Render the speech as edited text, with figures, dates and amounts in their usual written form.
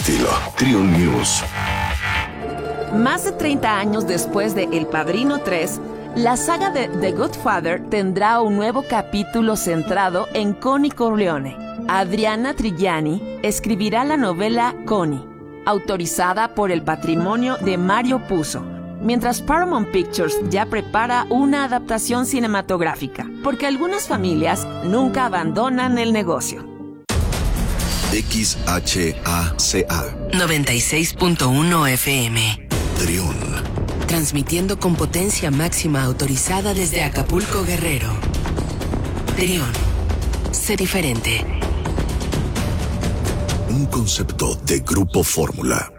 estilo. Triun News. Más de 30 años después de El Padrino 3, la saga de The Godfather tendrá un nuevo capítulo centrado en Connie Corleone. Adriana Trigiani escribirá la novela Connie, autorizada por el patrimonio de Mario Puzo, mientras Paramount Pictures ya prepara una adaptación cinematográfica, porque algunas familias nunca abandonan el negocio. XHACA 96.1 FM. Triun. Transmitiendo con potencia máxima autorizada desde Acapulco, Guerrero. Triun. Sé diferente. Un concepto de Grupo Fórmula.